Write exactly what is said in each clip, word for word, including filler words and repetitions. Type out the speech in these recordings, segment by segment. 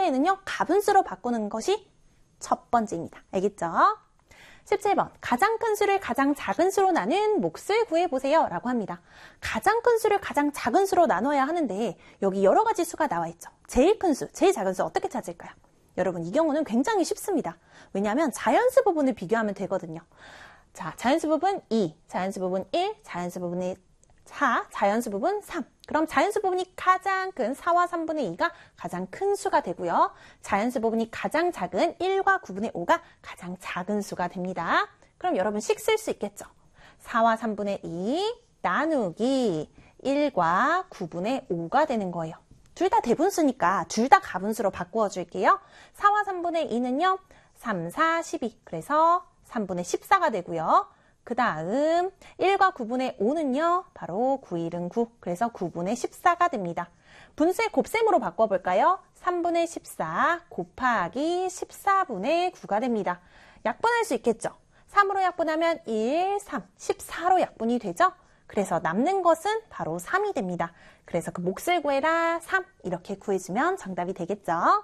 때에는요, 가분수로 바꾸는 것이 첫 번째입니다. 알겠죠? 십칠 번, 가장 큰 수를 가장 작은 수로 나눈 몫을 구해보세요 라고 합니다. 가장 큰 수를 가장 작은 수로 나눠야 하는데 여기 여러 가지 수가 나와 있죠. 제일 큰 수, 제일 작은 수 어떻게 찾을까요? 여러분, 이 경우는 굉장히 쉽습니다. 왜냐하면 자연수 부분을 비교하면 되거든요. 자, 자연수 부분 이, 자연수 부분 일, 자연수 부분이 사, 자연수 부분 삼. 그럼 자연수 부분이 가장 큰 사와 삼분의 이가 가장 큰 수가 되고요. 자연수 부분이 가장 작은 일과 구분의 오가 가장 작은 수가 됩니다. 그럼 여러분 식 쓸 수 있겠죠? 사와 삼분의 이 나누기 일과 구분의 오가 되는 거예요. 둘 다 대분수니까 둘 다 가분수로 바꾸어 줄게요. 사와 삼분의 이는요. 삼, 사, 십이. 그래서 삼분의 십사가 되고요. 그 다음 일과 구분의 오는요. 바로 구, 일은 구. 그래서 구분의 십사가 됩니다. 분수의 곱셈으로 바꿔볼까요? 삼분의 십사 곱하기 십사분의 구가 됩니다. 약분할 수 있겠죠? 삼으로 약분하면 일, 삼, 십사로 약분이 되죠? 그래서 남는 것은 바로 삼이 됩니다. 그래서 그 몫을 구해라 삼 이렇게 구해주면 정답이 되겠죠?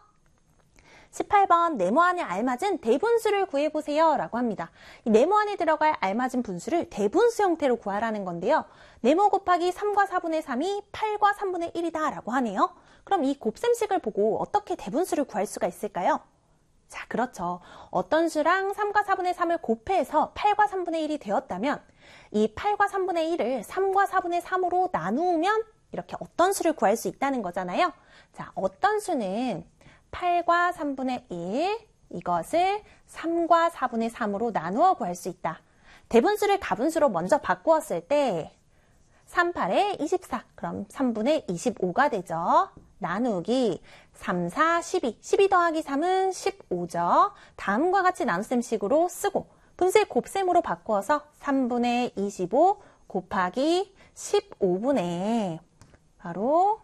십팔 번 네모 안에 알맞은 대분수를 구해보세요 라고 합니다. 이 네모 안에 들어갈 알맞은 분수를 대분수 형태로 구하라는 건데요. 네모 곱하기 삼과 사분의 삼이 팔과 삼분의 일이다 라고 하네요. 그럼 이 곱셈식을 보고 어떻게 대분수를 구할 수가 있을까요? 자, 그렇죠. 어떤 수랑 삼과 사분의 삼을 곱해서 팔과 삼분의 일이 되었다면 이 팔과 삼분의 일을 삼과 사분의 삼으로 나누면 이렇게 어떤 수를 구할 수 있다는 거잖아요. 자, 어떤 수는 팔과 삼분의 일, 이것을 삼과 사분의 삼으로 나누어 구할 수 있다. 대분수를 가분수로 먼저 바꾸었을 때 삼, 팔에 이십사, 그럼 삼분의 이십오가 되죠. 나누기 삼, 사, 십이, 십이 더하기 삼은 십오죠. 다음과 같이 나눗셈식으로 쓰고 분수의 곱셈으로 바꾸어서 삼분의 이십오 곱하기 십오분의 바로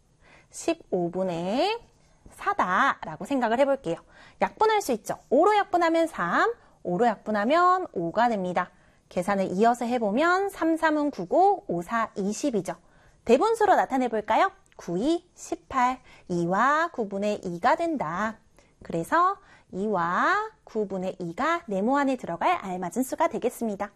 십오분의 사다라고 생각을 해볼게요. 약분할 수 있죠. 오로 약분하면 삼, 오로 약분하면 오가 됩니다. 계산을 이어서 해보면 삼, 삼은 구고, 오, 사, 이십이죠. 대분수로 나타내볼까요? 구, 이, 십팔, 이와 구분의 이가 된다. 그래서 이와 구분의 이가 네모 안에 들어갈 알맞은 수가 되겠습니다.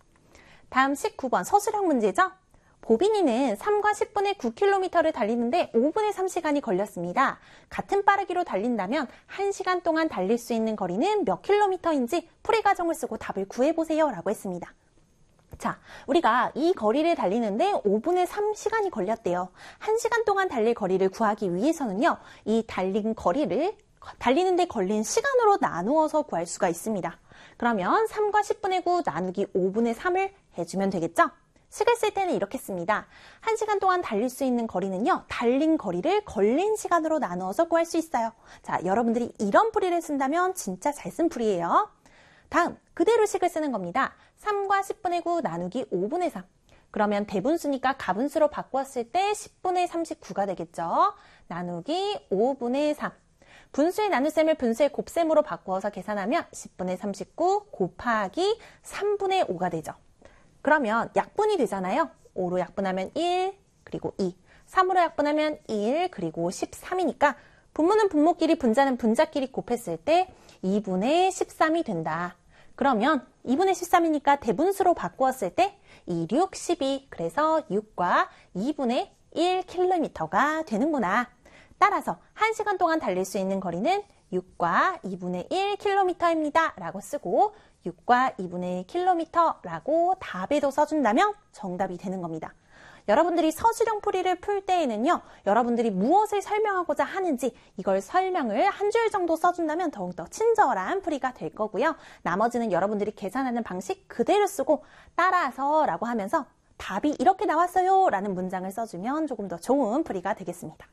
다음 십구 번 서술형 문제죠. 보빈이는 삼과 십분의 구 킬로미터를 달리는데 오분의 삼 시간이 걸렸습니다. 같은 빠르기로 달린다면 한 시간 동안 달릴 수 있는 거리는 몇 킬로미터인지 풀이 과정을 쓰고 답을 구해보세요 라고 했습니다. 자, 우리가 이 거리를 달리는데 오분의 삼 시간이 걸렸대요. 한 시간 동안 달릴 거리를 구하기 위해서는요. 이 달린 거리를 달리는데 걸린 시간으로 나누어서 구할 수가 있습니다. 그러면 삼과 십분의 구 나누기 오분의 삼을 해주면 되겠죠? 식을 쓸 때는 이렇게 씁니다. 한 시간 동안 달릴 수 있는 거리는요. 달린 거리를 걸린 시간으로 나누어서 구할 수 있어요. 자, 여러분들이 이런 풀이를 쓴다면 진짜 잘 쓴 풀이에요. 다음, 그대로 식을 쓰는 겁니다. 삼과 십분의 구 나누기 오분의 삼. 그러면 대분수니까 가분수로 바꾸었을 때 십분의 삼십구가 되겠죠. 나누기 오분의 삼. 분수의 나눗셈을 분수의 곱셈으로 바꾸어서 계산하면 십분의 삼십구 곱하기 삼분의 오가 되죠. 그러면 약분이 되잖아요. 오로 약분하면 일, 그리고 이. 삼으로 약분하면 일, 그리고 십삼이니까 분모는 분모끼리, 분자는 분자끼리 곱했을 때 이분의 십삼이 된다. 그러면 이분의 십삼이니까 대분수로 바꾸었을 때 이, 육, 십이. 그래서 육과 이분의 일 킬로미터가 되는구나. 따라서 한 시간 동안 달릴 수 있는 거리는 육과 이분의 일 킬로미터입니다. 라고 쓰고 육과 이분의 일 킬로미터라고 답에도 써준다면 정답이 되는 겁니다. 여러분들이 서술형 풀이를 풀 때에는요. 여러분들이 무엇을 설명하고자 하는지 이걸 설명을 한 줄 정도 써준다면 더욱더 친절한 풀이가 될 거고요. 나머지는 여러분들이 계산하는 방식 그대로 쓰고 따라서 라고 하면서 답이 이렇게 나왔어요 라는 문장을 써주면 조금 더 좋은 풀이가 되겠습니다.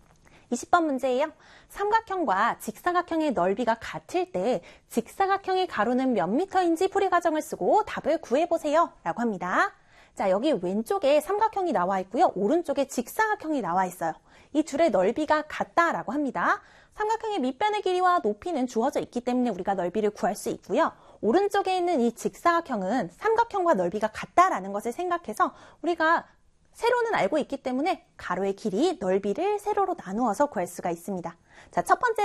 이십 번 문제예요. 삼각형과 직사각형의 넓이가 같을 때 직사각형의 가로는 몇 미터인지 풀이 과정을 쓰고 답을 구해보세요 라고 합니다. 자, 여기 왼쪽에 삼각형이 나와 있고요. 오른쪽에 직사각형이 나와 있어요. 이 둘의 넓이가 같다라고 합니다. 삼각형의 밑변의 길이와 높이는 주어져 있기 때문에 우리가 넓이를 구할 수 있고요. 오른쪽에 있는 이 직사각형은 삼각형과 넓이가 같다라는 것을 생각해서 우리가 세로는 알고 있기 때문에 가로의 길이, 넓이를 세로로 나누어서 구할 수가 있습니다. 자, 첫 번째